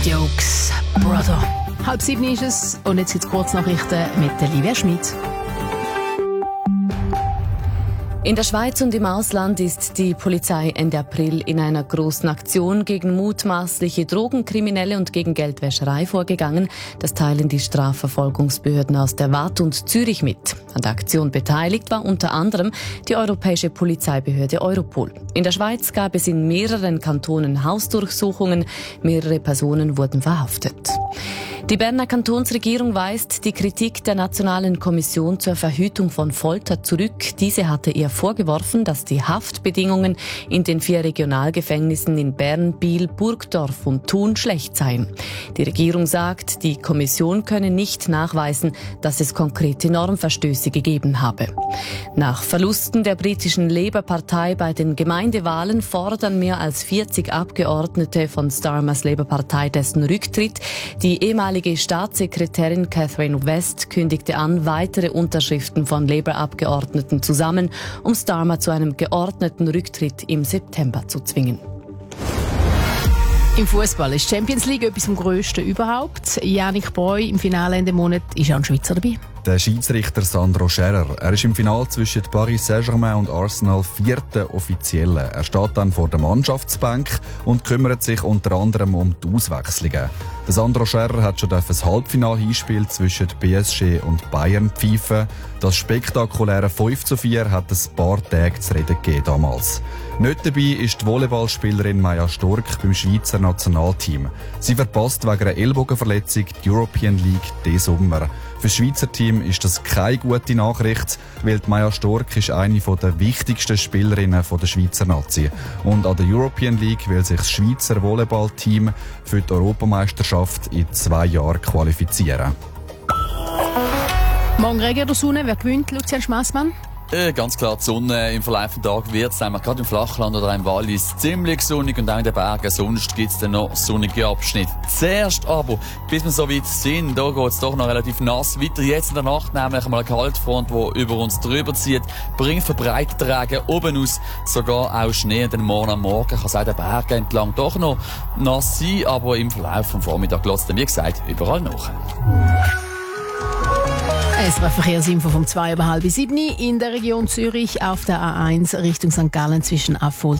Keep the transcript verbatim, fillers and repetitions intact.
Jokes, Brother. Halb sieben ist es und jetzt gibt's Kurznachrichten mit der Livia Schmid. In der Schweiz und im Ausland ist die Polizei Ende April in einer großen Aktion gegen mutmaßliche Drogenkriminelle und gegen Geldwäscherei vorgegangen. Das teilen die Strafverfolgungsbehörden aus der Waadt und Zürich mit. An der Aktion beteiligt war unter anderem die europäische Polizeibehörde Europol. In der Schweiz gab es in mehreren Kantonen Hausdurchsuchungen. Mehrere Personen wurden verhaftet. Die Berner Kantonsregierung weist die Kritik der Nationalen Kommission zur Verhütung von Folter zurück. Diese hatte ihr vorgeworfen, dass die Haftbedingungen in den vier Regionalgefängnissen in Bern, Biel, Burgdorf und Thun schlecht seien. Die Regierung sagt, die Kommission könne nicht nachweisen, dass es konkrete Normverstöße gegeben habe. Nach Verlusten der britischen Labour-Partei bei den Gemeindewahlen fordern mehr als vierzig Abgeordnete von Starmers Labour-Partei dessen Rücktritt. Die ehemalige Die Staatssekretärin Catherine West kündigte an, weitere Unterschriften von Labour-Abgeordneten zu sammeln, um Starmer zu einem geordneten Rücktritt im September zu zwingen. Im Fußball ist die Champions League etwas vom Grössten überhaupt. Yannick Breu im Finale Ende Monat ist auch ein Schweizer dabei. Der Schiedsrichter Sandro Scherer. Er ist im Finale zwischen Paris Saint-Germain und Arsenal vierter Offizielle. Er steht dann vor der Mannschaftsbank und kümmert sich unter anderem um die Auswechslungen. Der Sandro Scherer hat schon das Halbfinal-Hinspiel zwischen P S G und Bayern pfeifen. Das spektakuläre fünf zu vier hat ein paar Tage zu reden gegeben damals. Nicht dabei ist die Volleyballspielerin Maja Stork beim Schweizer Nationalteam. Sie verpasst wegen einer Ellbogenverletzung die European League diesen Sommer. Für das Schweizer Team ist das keine gute Nachricht, weil die Maja Stork ist eine der wichtigsten Spielerinnen der Schweizer Nazi. Und an der European League will sich das Schweizer Volleyballteam für die Europameisterschaft in zwei Jahren qualifizieren. Morgen Regen oder Sonne, wer gewinnt, Lucian Schmassmann? Äh, ganz klar, die Sonne im Verlauf des Tages wird es gerade im Flachland oder im Wallis ziemlich sonnig und auch in den Bergen. Sonst gibt es dann noch sonnige Abschnitte. Zuerst aber, bis wir so weit sind, da geht es doch noch relativ nass weiter. Jetzt in der Nacht nämlich mal eine Kaltfront, die über uns drüber zieht, bringt verbreitet Regen oben aus, sogar auch Schnee. Und dann morgen am Morgen kann es auch den Bergen entlang doch noch nass sein, aber im Verlauf des Vormittags lässt es dann, wie gesagt, überall nach. Es war Verkehrsinfo vom zwei über halb sieben in der Region Zürich auf der A eins Richtung Sankt Gallen zwischen Affolter